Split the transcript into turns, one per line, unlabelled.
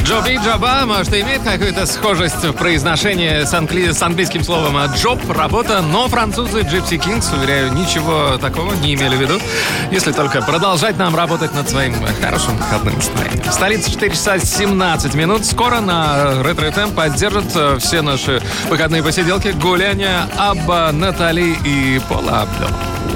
Джоби, джоба, может, имеет какую-то схожесть в произношении с английским словом «джоб», «работа», но французы Gypsy Kings, уверяю, ничего такого не имели в виду, если только продолжать нам работать над своим хорошим выходным настроением. Столица 4 часа 17 минут. Скоро на Ретро FM поддержат все наши выходные посиделки, гуляния Абба, Натали и Пола Абдел.